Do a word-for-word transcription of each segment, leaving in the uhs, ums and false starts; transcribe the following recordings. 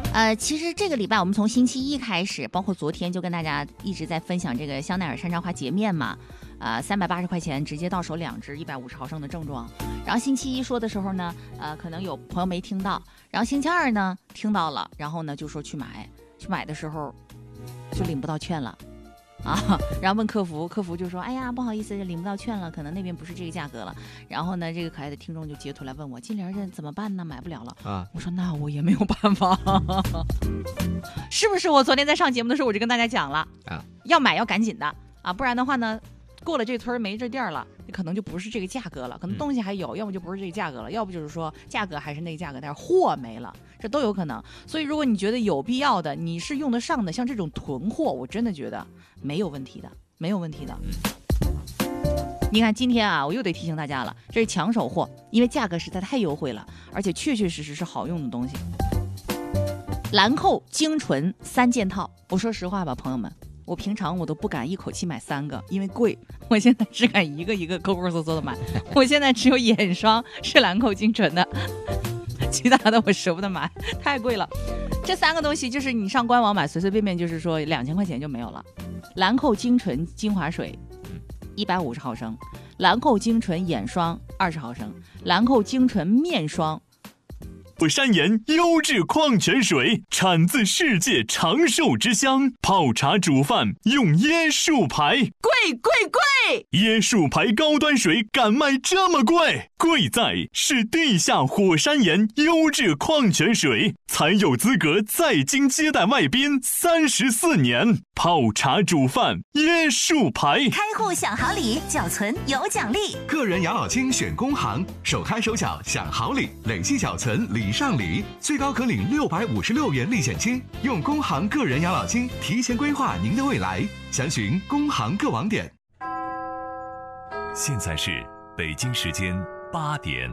呃，其实这个礼拜我们从星期一开始，包括昨天就跟大家一直在分享这个香奈儿山楂花洁面嘛，呃，三百八十块钱直接到手两支一百五十毫升的正装。然后星期一说的时候呢，呃，可能有朋友没听到，然后星期二呢听到了，然后呢就说去买，去买的时候就领不到券了。啊，然后问客服，客服就说：“哎呀，不好意思，领不到券了，可能那边不是这个价格了。”然后呢，这个可爱的听众就截图来问我：“金莲这怎么办呢？买不了了。”啊，我说：“那我也没有办法，是不是？我昨天在上节目的时候我就跟大家讲了啊，要买要赶紧的啊，不然的话呢，过了这村没这店了，可能就不是这个价格了，可能东西还有，要么就不是这个价格了，要不就是说价格还是那个价格，但是货没了。”这都有可能，所以如果你觉得有必要的，你是用得上的，像这种囤货，我真的觉得没有问题的，没有问题的。你看今天啊，我又得提醒大家了，这是抢手货，因为价格实在太优惠了，而且确确实实是好用的东西。兰蔻精纯三件套，我说实话吧，朋友们，我平常我都不敢一口气买三个，因为贵，我现在只敢一个一个抠抠搜搜的买。我现在只有眼霜是兰蔻精纯的。其他的我舍不得买，太贵了。这三个东西就是你上官网买，随随便便就是说两千块钱就没有了。兰蔻精纯精华水一百五十毫升，兰蔻精纯眼霜二十毫升，兰蔻精纯面霜。 火山岩优质矿泉水，产自世界长寿之乡，泡茶煮饭用椰树牌， 贵贵贵！ 椰树牌高端水敢卖这么贵？贵在是地下火山岩优质矿泉水，才有资格在京接待外宾三十四年。泡茶煮饭椰树牌， 开户享好礼，缴存有奖励。 个人养老金选工行，首开首缴享好礼，累计缴存礼上礼，最高可领六百五十六元历险金。用工行个人养老金提前规划您的未来，详询工行各网点。 现在是北京时间八点。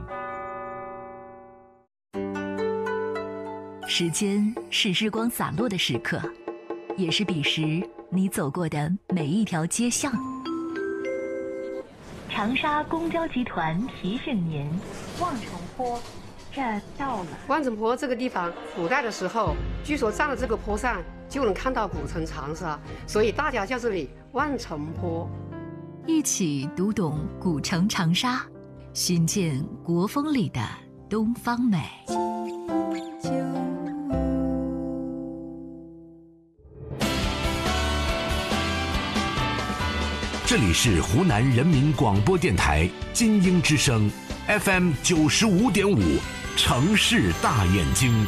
时间是日光洒落的时刻，也是彼时你走过的每一条街巷。长沙公交集团提醒您，望城坡站到了。 望城坡这个地方，古代的时候，据说站在这个坡上就能看到古城长沙，所以大家叫这里望城坡。 一起读懂古城长沙，寻见国风里的东方美。 这里是湖南人民广播电台金鹰之声 F M 九十五点五，城市大眼睛。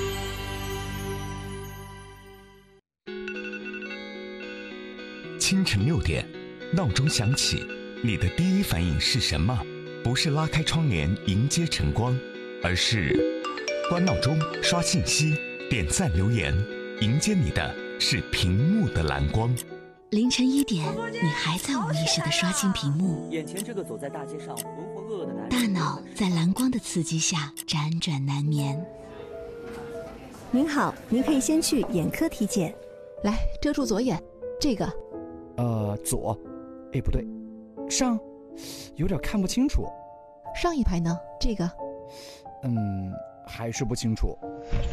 清晨六点，闹钟响起，你的第一反应是什么？不是拉开窗帘迎接晨光，而是关闹钟、刷信息、点赞留言，迎接你的是屏幕的蓝光。 凌晨一点，你还在无意识地刷新屏幕， 眼前这个走在大街上浑浑噩噩的男人， 大脑在蓝光的刺激下辗转难眠。 您好，您可以先去眼科体检。 来，遮住左眼，这个。 呃，左，哎，不对，上，有点看不清楚。 上一排呢？这个。 嗯，还是不清楚。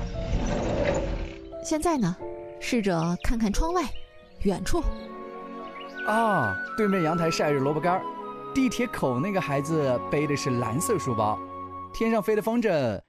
现在呢？试着看看窗外，远处。 啊，对面阳台晒着萝卜干，地铁口那个孩子背的是蓝色书包，天上飞的风筝